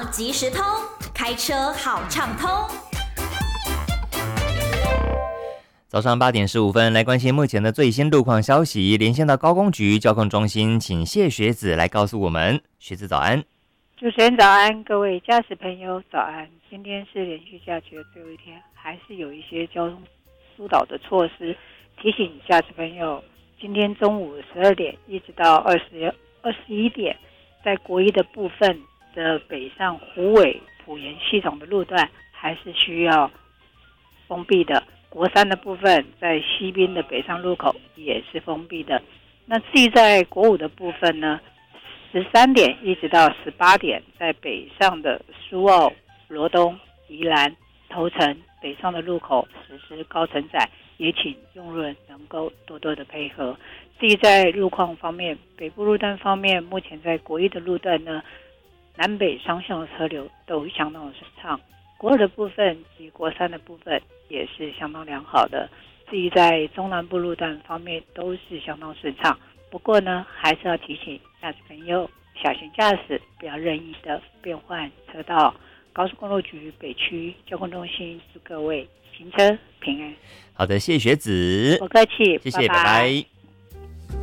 即时通，开车好畅通。 早上8点15分，来关心目前的最新路况消息。连线到高工局交通中心，请谢学子来告诉我们。学子早安。 主持人早安，各位驾驶朋友早安。今天是连续假期的最后一天，还是有一些交通疏导的措施，提醒驾驶朋友，今天中午12点一直到21点，在国一的部分的北上虎尾埔盐系统的路段还是需要封闭的。国三的部分在西滨的北上路口也是封闭的。那至于在国五的部分呢，13点一直到18点，在北上的苏澳、罗东、宜兰、头城北上的路口实施高承载，也请用路人能够多多的配合。至于在路况方面，北部路段方面，目前在国一的路段呢，南北双向的车流都相当的顺畅。国二的部分及国三的部分也是相当良好的。至于在中南部路段方面，都是相当顺畅。不过呢，还是要提醒驾驶朋友小心驾驶，不要任意的变换车道。高速公路局北区交通中心祝各位行车平安。 好的，谢学子， 不客气， 谢谢，拜拜。